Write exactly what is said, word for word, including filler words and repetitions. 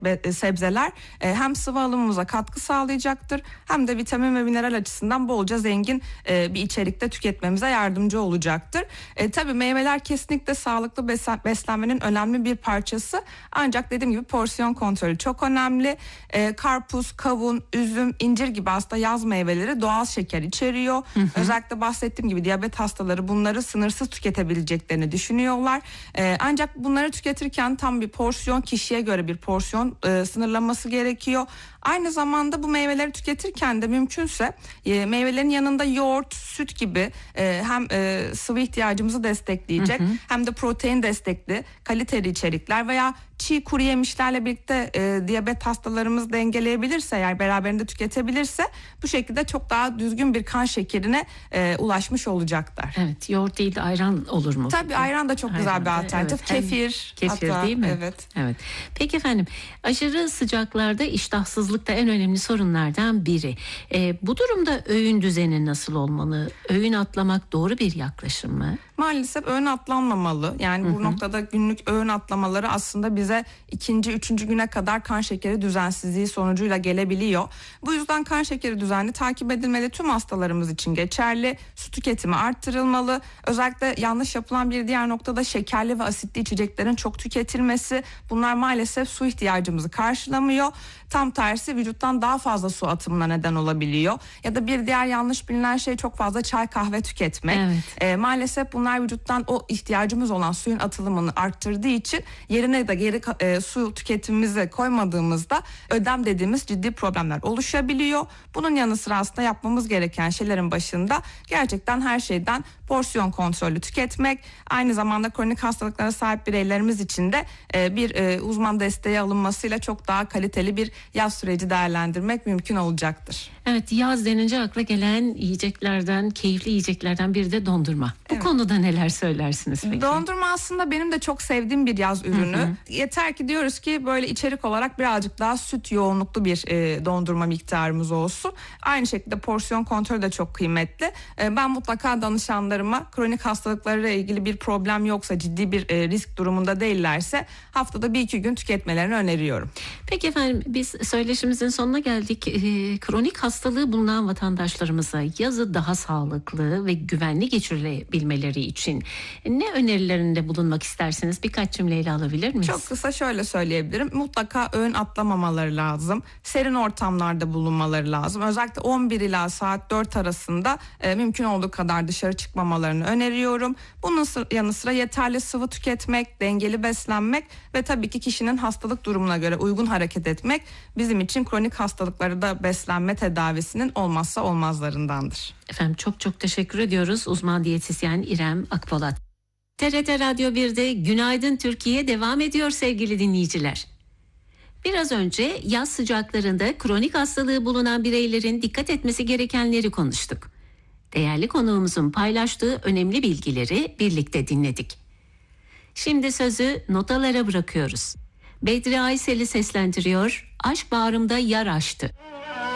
sebzeler hem sıvı alımımıza katkı sağlayacaktır hem de vitamin ve mineral açısından bolca zengin bir içerikte tüketmemize yardımcı olacaktır. E, tabii meyveler kesinlikle sağlıklı beslenmenin önemli bir parçası. Ancak dediğim gibi porsiyon kontrolü çok önemli. E, karpuz, kavun, üzüm, incir gibi aslında yaz meyveleri doğal şeker içeriyor. Hı hı. Özellikle bahsettiğim gibi diyabet hastaları bunları sınırsız tüketebileceklerini düşünüyorlar. E, ancak bunları tüketirken tam bir porsiyon, kişiye göre bir porsiyon e, sınırlaması gerekiyor. Aynı zamanda bu meyveleri tüketirken de mümkünse e, meyvelerin yanında yoğurt, süt gibi e, hem e, sıvı ihtiyacımızı destekleyecek, hı hı, hem de protein destekli kaliteli içerikler veya çiğ kuru yemişlerle birlikte e, diyabet hastalarımız dengeleyebilirse, eğer beraberinde tüketebilirse bu şekilde çok daha düzgün bir kan şekerine e, ulaşmış olacaklar. Evet, yoğurt değil de ayran olur mu? Tabii ayran da çok ayran güzel bir alternatif. Evet. Kefir. Kefir hatta, değil mi? Evet. Evet. Peki efendim, aşırı sıcaklarda iştahsızlık da en önemli sorunlardan biri. E, bu durumda öğün düzeni nasıl olmalı? Öğün atlamak doğru bir yaklaşım mı? Maalesef öğün atlanmamalı. Yani bu, hı hı, noktada günlük öğün atlamaları aslında bize ikinci, üçüncü güne kadar kan şekeri düzensizliği sonucuyla gelebiliyor. Bu yüzden kan şekeri düzenli takip edilmeli. Tüm hastalarımız için geçerli. Su tüketimi arttırılmalı. Özellikle yanlış yapılan bir diğer noktada şekerli ve asitli içeceklerin çok tüketilmesi. Bunlar maalesef su ihtiyacımızı karşılamıyor. Tam tersi vücuttan daha fazla su atımına neden olabiliyor. Ya da bir diğer yanlış bilinen şey çok fazla çay kahve tüketmek. Evet. E, maalesef bunlar vücuttan o ihtiyacımız olan suyun atılımını arttırdığı için yerine de geri e, su tüketimimizi koymadığımızda ödem dediğimiz ciddi problemler oluşabiliyor. Bunun yanı sıra aslında yapmamız gereken şeylerin başında gerçekten her şeyden porsiyon kontrollü tüketmek, aynı zamanda kronik hastalıklara sahip bireylerimiz için de e, bir e, uzman desteği alınmasıyla çok daha kaliteli bir yaz süreci değerlendirmek mümkün olacaktır. Evet, yaz denince akla gelen yiyeceklerden, keyifli yiyeceklerden biri de dondurma. Bu evet. konuda neler söylersiniz peki? Dondurma aslında benim de çok sevdiğim bir yaz ürünü. Hı hı. Yeter ki diyoruz ki böyle içerik olarak birazcık daha süt yoğunluklu bir e, dondurma miktarımız olsun. Aynı şekilde porsiyon kontrolü de çok kıymetli. E, ben mutlaka danışanlarıma kronik hastalıklarıyla ilgili bir problem yoksa, ciddi bir e, risk durumunda değillerse haftada bir iki gün tüketmelerini öneriyorum. Peki efendim, biz söyleşimizin sonuna geldik. E, kronik hastalığı bulunan vatandaşlarımıza yazı daha sağlıklı ve güvenli geçirilebilmeleri için ne önerilerinde bulunmak istersiniz? Birkaç cümleyle alabilir miyiz? Çok kısa şöyle söyleyebilirim. Mutlaka öğün atlamamaları lazım. Serin ortamlarda bulunmaları lazım. Özellikle on bir ila saat dört arasında e, mümkün olduğu kadar dışarı çıkmamalarını öneriyorum. Bunun yanı sıra yeterli sıvı tüketmek, dengeli beslenmek ve tabii ki kişinin hastalık durumuna göre uygun hareket etmek bizim için kronik hastalıkları da beslenme tedavisinin olmazsa olmazlarındandır. Efendim çok çok teşekkür ediyoruz. Uzman diyetisyen İrem Akpolat. T R T Radyo bir'de Günaydın Türkiye devam ediyor sevgili dinleyiciler. Biraz önce yaz sıcaklarında kronik hastalığı bulunan bireylerin dikkat etmesi gerekenleri konuştuk. Değerli konuğumuzun paylaştığı önemli bilgileri birlikte dinledik. Şimdi sözü notalara bırakıyoruz. Bedri Aysel'i seslendiriyor, Aşk Bağrımda Yar Açtı.